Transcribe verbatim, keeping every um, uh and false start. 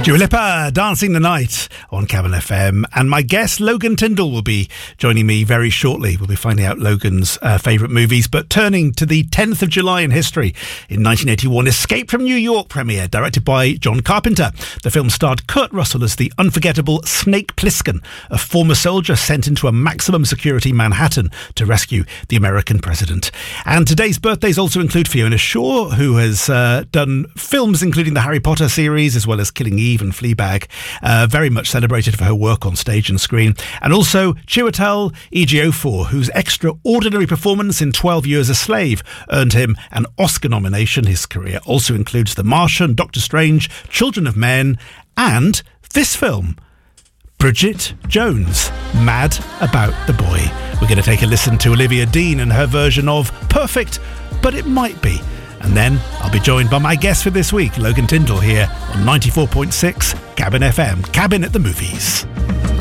Dua Lipa, Dancing the Night on Cabin F M. And my guest, Logan Tyndall, will be joining me very shortly. We'll be finding out Logan's uh, favourite movies. But turning to the tenth of July in history, in nineteen eighty-one, Escape from New York premiere, directed by John Carpenter. The film starred Kurt Russell as the unforgettable Snake Plissken, a former soldier sent into a maximum security Manhattan to rescue the American president. And today's birthdays also include Fiona Shaw, who has uh, done films including the Harry Potter series, as well as Killing Eve and Fleabag, uh, very much celebrated for her work on stage and screen. And also Chiwetel Ejiofor, whose extraordinary performance in twelve years a Slave earned him an Oscar nomination. His career also includes The Martian, Doctor Strange, Children of Men, and this film, Bridget Jones, Mad About the Boy. We're going to take a listen to Olivia Dean and her version of Perfect, But It Might Be. And then I'll be joined by my guest for this week, Logan Tyndall, here on ninety-four point six Cabin F M, Cabin at the Movies.